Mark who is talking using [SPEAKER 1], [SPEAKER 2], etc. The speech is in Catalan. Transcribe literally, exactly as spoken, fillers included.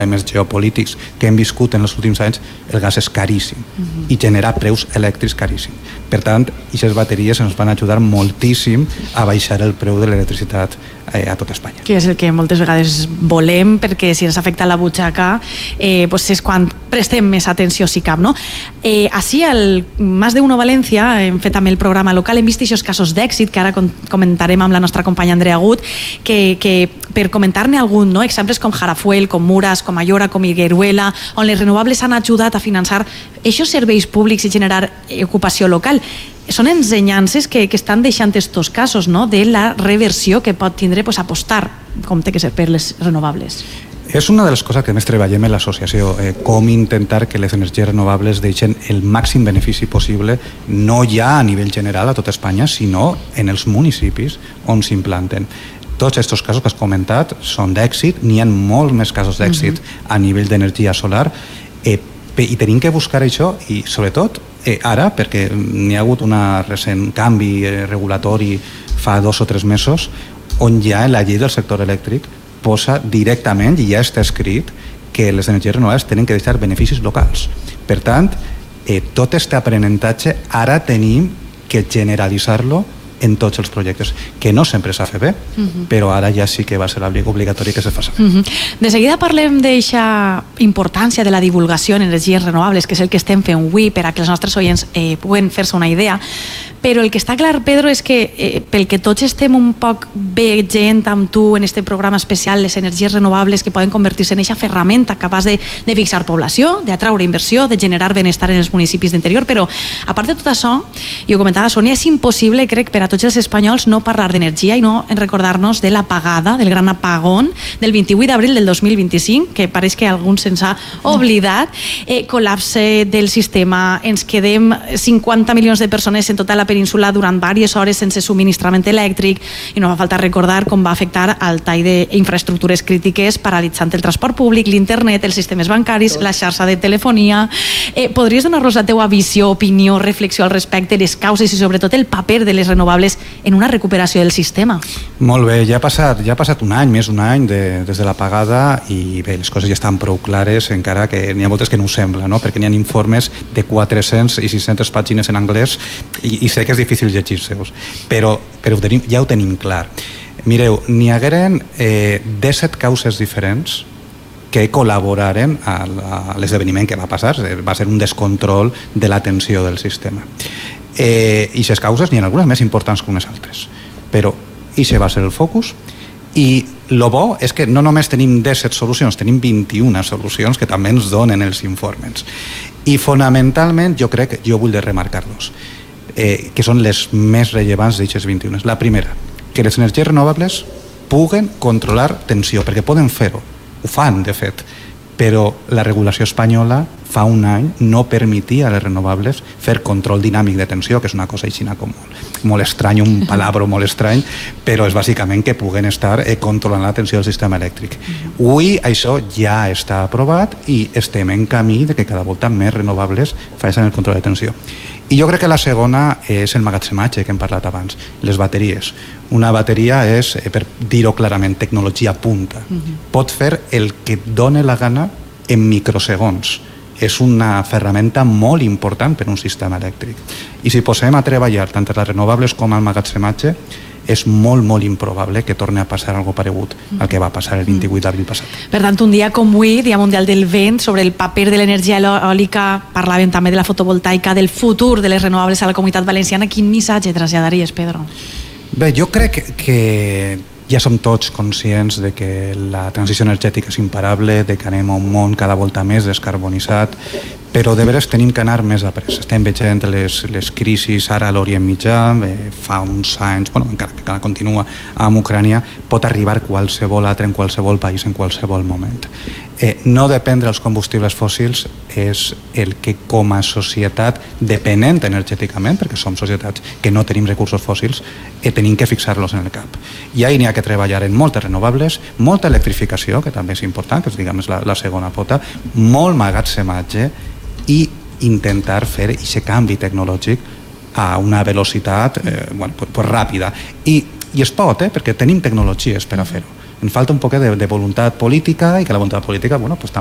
[SPEAKER 1] problemes geopolítics que hem viscut en els últims anys, el gas és caríssim uh-huh. i genera preus elèctrics caríssims. Per tant, aquestes bateries ens van ajudar moltíssim a baixar el preu de l'electricitat eh, a tot Espanya.
[SPEAKER 2] Que és el que moltes vegades volem, perquè si ens afecta la butxaca eh, pues és quan prestem més atenció si cap, no? Eh, així, al Más de Uno València, hem fet també el programa local, hem vist aquests casos d'èxit que ara comentarem amb la nostra companya Andrea Gut, que, que per comentar-ne algun, no? Exemples com Jarafuel, com Muras, com Ayora, com Higueruela, on les renovables han ajudat a finançar aquests serveis públics i generar ocupació local. Són ensenyances que, que estan deixant estos casos, no? De la reversió que pot tindre pues, apostar, com té que ser, per les renovables.
[SPEAKER 1] És una de les coses que més treballem en l'associació, eh, com intentar que les energies renovables deixen el màxim benefici possible, no ja a nivell general a tot Espanya, sinó en els municipis on s'implanten. Tots aquests casos que has comentat són d'èxit, n'hi ha molts més casos d'èxit uh-huh. a nivell d'energia solar, eh, i tenim que buscar això, i sobretot eh, ara, perquè n'hi ha hagut un recent canvi eh, regulatori fa dos o tres mesos, on ja en la llei del sector elèctric posa directament, i ja està escrit, que les energies renovables tenen que deixar beneficis locals. Per tant, eh, tot aquest aprenentatge ara tenim que generalitzar-lo en tots els projectes, que no sempre s'ha fet bé, uh-huh. però ara ja sí que va ser obligatori que se faci bé.
[SPEAKER 2] Uh-huh. De seguida parlem d'aquesta importància de la divulgació en energies renovables, que és el que estem fent avui per a que els nostres oients eh, puguen fer-se una idea, però el que està clar, Pedro, és que eh, pel que tots estem un poc veient amb tu en este programa especial, les energies renovables que poden convertir-se en aquesta ferramenta capaç de, de fixar població, d'atraure inversió, de generar benestar en els municipis d'interior, però a part de tot això, i ho comentava Sònia, és impossible, crec, per a tots els espanyols no parlar d'energia i no en recordar-nos de l'apagada, del gran apagón del vint-i-vuit d'abril del dos mil vint-i-cinc, que pareix que algú se'ns ha oblidat, eh, col·lapse del sistema, ens quedem cinquanta milions de persones en tota la península durant diverses hores sense subministrament elèctric, i no fa falta recordar com va afectar al tall d'infraestructures crítiques, paralitzant el transport públic, l'internet, els sistemes bancaris, la xarxa de telefonia. Eh, podries donar-nos la teua visió, opinió, reflexió al respecte, les causes i sobretot el paper de les renovables en una recuperació del sistema?
[SPEAKER 1] Molt bé, ja ha passat, ja ha passat un any, més un any de, des de l'apagada, i bé, les coses ja estan prou clares, encara que n'hi ha moltes que no ho sembla, no? Perquè n'hi ha informes de quatre-centes i sis-centes pàgines en anglès i, i sé que és difícil llegir-se'ls, però, però ho tenim, ja ho tenim clar. Mireu, n'hi hagueren eh, disset causes diferents que col·laboraren a, a l'esdeveniment que va passar, va ser un descontrol de la tensió del sistema. Eh, i les causes n'hi ha algunes més importants que unes altres, però això va ser el focus, i el bo és que no només tenim disset solucions, tenim vint-i-una solucions que també ens donen els informes, i fonamentalment jo crec, jo vull de remarcar-los, eh, que són les més rellevants d'aquestes vint-i-una. La primera, que les energies renovables puguen controlar tensió, perquè poden fer-ho, ho fan de fet, però la regulació espanyola fa un any no permetia a les renovables fer control dinàmic de tensió, que és una cosa així com molt, molt estrany, un palabro molt estrany, però és bàsicament que puguen estar eh, controlant la tensió del sistema elèctric. Avui això ja està aprovat i estem en camí de que cada volta més renovables facin el control de tensió. I jo crec que la segona és el magatzematge que hem parlat abans, les bateries. Una bateria és, per dir-ho clarament, tecnologia punta. Pot fer el que et doni la gana en microsegons. És una ferramenta molt important per un sistema elèctric. I si posem a treballar tant les renovables com el magatzematge, és molt, molt improbable que torni a passar algo paregut al que va passar el vint-i-vuit d'abril passat.
[SPEAKER 2] Per tant, un dia com avui, Dia Mundial del Vent, sobre el paper de l'energia eòlica, parlàvem també de la fotovoltaica, del futur de les renovables a la Comunitat Valenciana. Quin missatge traslladaries, Pedro?
[SPEAKER 1] Bé, jo crec que ja som tots conscients de que la transició energètica és imparable, de que anem a un món cada volta més descarbonitzat, però de veres tenim que anar més a pressa. Estem veient les, les crisis ara a l'Orient Mitjà, eh, fa uns anys, bueno, encara que encara continua amb Ucrània, pot arribar qualsevol altre en qualsevol país en qualsevol moment. Eh, no dependre dels combustibles fòssils és el que com a societat dependent energèticament, perquè som societats que no tenim recursos fòssils, eh, tenim que fixar-los en el cap. I ahí n'hi ha que treballar en moltes renovables, molta electrificació, que també és important, que és diguem, la, la segona pota, molt magatzematge i intentar fer aquest canvi tecnològic a una velocitat eh, bueno, pues, pues ràpida. I, i es pot, eh, perquè tenim tecnologies per a fer-ho. En falta un poquet de, de voluntat política i que la voluntat política, bueno, pues,